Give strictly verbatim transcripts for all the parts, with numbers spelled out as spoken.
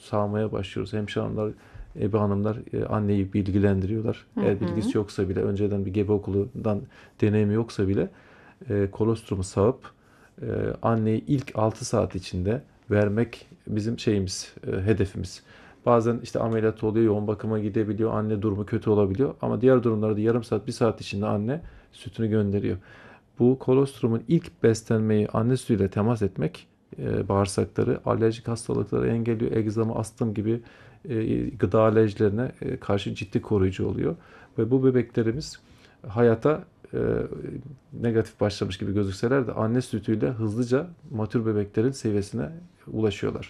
sağmaya başlıyoruz. Hemşire hanımlar, ebe hanımlar e, anneyi bilgilendiriyorlar. Hı Eğer hı. bilgisi yoksa bile, önceden bir gebe okulundan deneyimi yoksa bile e, kolostromu sağıp e, anneyi ilk altı saat içinde vermek bizim şeyimiz, e, hedefimiz. Bazen işte ameliyat oluyor, yoğun bakıma gidebiliyor, anne durumu kötü olabiliyor. Ama diğer durumlarda yarım saat, bir saat içinde anne sütünü gönderiyor. Bu kolostromun ilk beslenmeyi anne sütüyle temas etmek e, bağırsakları alerjik hastalıkları engelliyor. Egzama, astım gibi e, gıda alerjilerine e, karşı ciddi koruyucu oluyor. Ve bu bebeklerimiz hayata e, negatif başlamış gibi gözükseler de anne sütüyle hızlıca matür bebeklerin seviyesine ulaşıyorlar.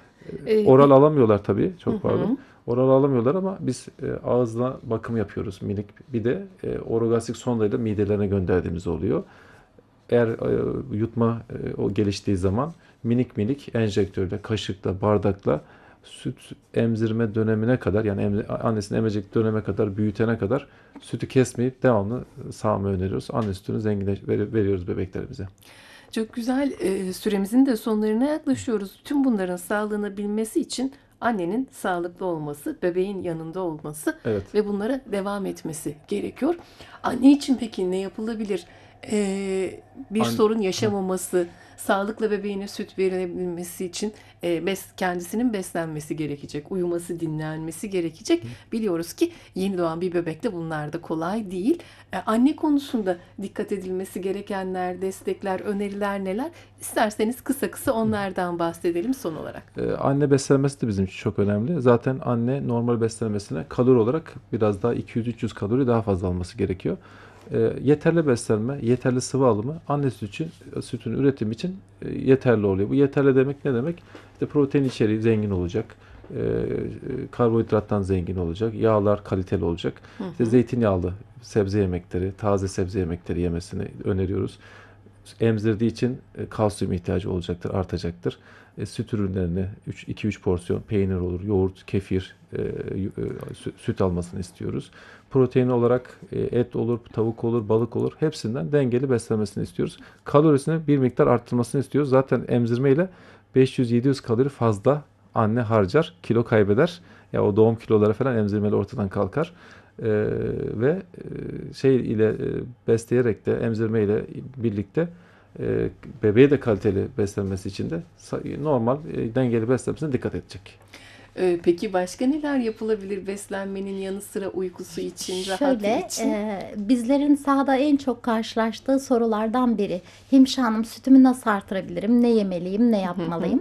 E, Oral pe- alamıyorlar tabii, hı çok pardon. hı. Oral alamıyorlar ama biz e, ağızla bakım yapıyoruz minik. Bir de e, orogastrik sondayla midelerine gönderdiğimiz oluyor. Eğer e, yutma e, o geliştiği zaman minik minik enjektörle, kaşıkla, bardakla süt emzirme dönemine kadar, yani emzi, annesinin emecek döneme kadar, büyütene kadar sütü kesmeyip devamlı sağmayı öneriyoruz. Anne sütünü zengin veriyoruz bebeklerimize. Çok güzel. E, süremizin de sonlarına yaklaşıyoruz. Tüm bunların sağlanabilmesi için annenin sağlıklı olması, bebeğin yanında olması Evet. ve bunlara devam etmesi gerekiyor. Anne için peki ne yapılabilir? E, bir An sorun yaşamaması, sağlıkla bebeğine süt verilebilmesi için e, bes, kendisinin beslenmesi gerekecek, uyuması, dinlenmesi gerekecek. Biliyoruz ki yeni doğan bir bebekte bunlar da kolay değil. E, anne konusunda dikkat edilmesi gerekenler, destekler, öneriler neler? İsterseniz kısa kısa onlardan bahsedelim son olarak. Ee, anne beslenmesi de bizim için çok önemli. Zaten anne normal beslenmesine kalori olarak biraz daha iki yüz üç yüz kalori daha fazla alması gerekiyor. Ee, yeterli beslenme, yeterli sıvı alımı anne sütü için, sütün üretimi için e, yeterli oluyor. Bu yeterli demek ne demek? İşte protein içeriği zengin olacak, e, karbonhidrattan zengin olacak, yağlar kaliteli olacak. Hı İşte hı. zeytinyağlı sebze yemekleri, taze sebze yemekleri yemesini öneriyoruz. Emzirdiği için e, kalsiyum ihtiyacı olacaktır, artacaktır. E, süt ürünlerini iki üç porsiyon peynir olur, yoğurt, kefir, e, e, süt almasını istiyoruz. Protein olarak e, et olur, tavuk olur, balık olur. Hepsinden dengeli beslenmesini istiyoruz. Kalorisini bir miktar arttırmasını istiyoruz. Zaten emzirmeyle beş yüz yedi yüz kalori fazla anne harcar, kilo kaybeder. Ya o doğum kiloları falan emzirmeyle ortadan kalkar. Ee, ve e, şey ile e, besleyerek de emzirme ile birlikte e, bebeğe de kaliteli beslenmesi için de normal e, dengeli beslenmesine dikkat edecek. Ee, peki başka neler yapılabilir beslenmenin yanı sıra uykusu için, rahatlığı Şöyle, için? e, bizlerin sahada en çok karşılaştığı sorulardan biri. Hemşire hanım, sütümü nasıl artırabilirim? Ne yemeliyim? Ne Hı hı. yapmalıyım?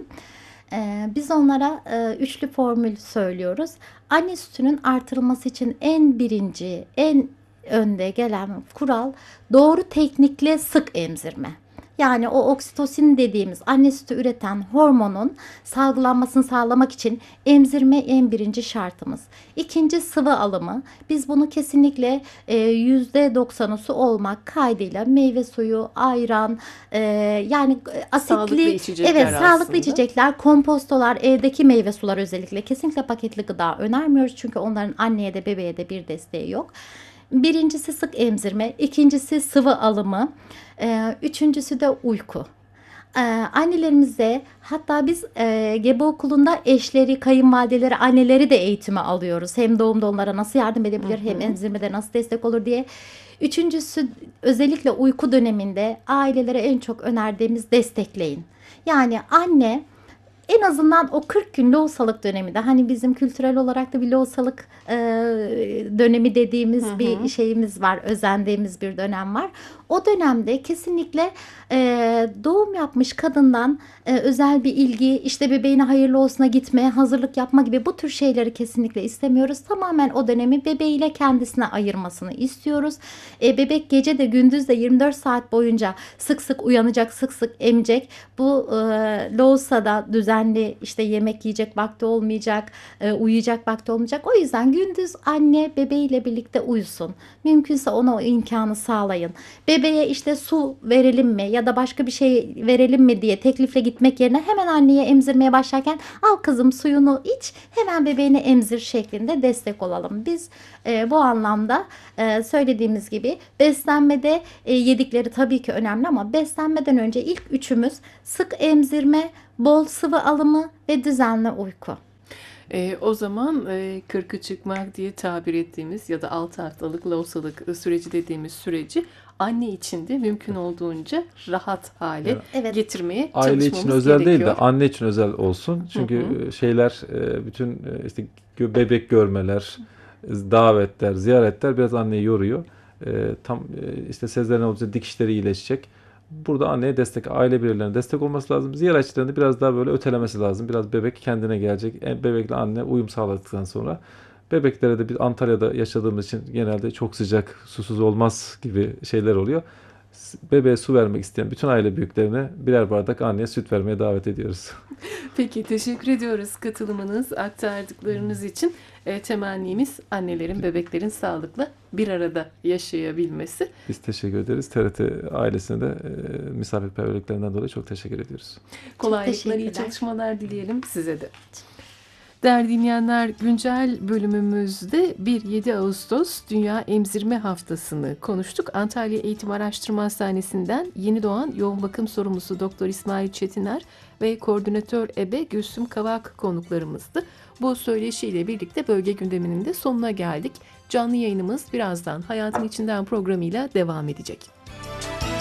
E, biz onlara e, üçlü formül söylüyoruz. Anne sütünün artırılması için en birinci, en önde gelen kural doğru teknikle sık emzirme. Yani o oksitosin dediğimiz anne sütü üreten hormonun salgılanmasını sağlamak için emzirme en birinci şartımız. İkinci, sıvı alımı. Biz bunu kesinlikle e, yüzde doksanı su olmak kaydıyla meyve suyu, ayran, e, yani Sağlıklı asitli, evet, içecekler sağlıklı aslında. içecekler, kompostolar, evdeki meyve sular özellikle kesinlikle paketli gıda önermiyoruz. Çünkü onların anneye de bebeğe de bir desteği yok. Birincisi sık emzirme, ikincisi sıvı alımı, e, üçüncüsü de uyku. Ee, annelerimize, hatta biz e, gebe okulunda eşleri, kayınvalideleri, anneleri de eğitime alıyoruz. Hem doğumda onlara nasıl yardım Hı edebilir, hem hı. emzirmede nasıl destek olur diye. Üçüncüsü, özellikle uyku döneminde ailelere en çok önerdiğimiz, destekleyin. Yani anne en azından o kırk gün lohusalık döneminde, hani bizim kültürel olarak da bir lohusalık e, dönemi Hı dediğimiz bir hı. şeyimiz var, özendiğimiz bir dönem var. O dönemde kesinlikle e, doğum yapmış kadından e, özel bir ilgi, işte bebeğine hayırlı olsuna gitme, hazırlık yapma gibi bu tür şeyleri kesinlikle istemiyoruz. Tamamen o dönemi bebeğiyle kendisine ayırmasını istiyoruz. E, bebek gece de gündüz de yirmi dört saat boyunca sık sık uyanacak, sık sık emecek. Bu e, Loğusa'da düzenli işte yemek yiyecek vakti olmayacak, e, uyuyacak vakti olmayacak. O yüzden gündüz anne bebeğiyle birlikte uyusun. Mümkünse ona o imkanı sağlayın. Bebeğe işte su verelim mi ya da başka bir şey verelim mi diye teklifle gitmek yerine hemen anneye emzirmeye başlarken, al kızım suyunu iç, hemen bebeğine emzir şeklinde destek olalım. Biz e, bu anlamda e, söylediğimiz gibi beslenmede e, yedikleri tabii ki önemli ama beslenmeden önce ilk üçümüz sık emzirme, bol sıvı alımı ve düzenli uyku. E, o zaman e, kırkı çıkmak diye tabir ettiğimiz ya da altı haftalık lohusalık süreci dediğimiz süreci anne için de mümkün olduğunca rahat hale Evet. Evet. getirmeye Aile için çalışmamız özel değil de gerekiyor. anne için özel olsun. Çünkü Hı şeyler e, bütün e, işte gö- bebek görmeler, davetler, ziyaretler biraz anneyi yoruyor. E, Tam e, işte sezaryen olunca dikişleri iyileşecek. Burada anneye destek, aile bireylerine destek olması lazım. Ziyaretçilerin de biraz daha böyle ötelemesi lazım. Biraz bebek kendine gelecek. E, Bebekle anne uyum sağladıktan sonra bebeklere de biz Antalya'da yaşadığımız için genelde çok sıcak, susuz olmaz gibi şeyler oluyor. S- Bebeğe su vermek isteyen bütün aile büyüklerine birer bardak anneye süt vermeye davet ediyoruz. Peki, teşekkür ediyoruz katılımınız, aktardıklarınız için. E, temennimiz annelerin, bebeklerin sağlıklı bir arada yaşayabilmesi. Biz teşekkür ederiz. T R T ailesine de e, misafirperverliklerinden dolayı çok teşekkür ediyoruz. Kolaylıklar, iyi teşekkürler. çalışmalar dileyelim size de. Değerli dinleyenler, güncel bölümümüzde bir yedi Ağustos Dünya Emzirme Haftası'nı konuştuk. Antalya Eğitim Araştırma Hastanesi'nden yeni doğan yoğun bakım sorumlusu Doktor İsmail Çetiner ve koordinatör ebe Gülsüm Kavak konuklarımızdı. Bu söyleşiyle birlikte bölge gündeminin de sonuna geldik. Canlı yayınımız birazdan Hayatın İçinden programıyla devam edecek.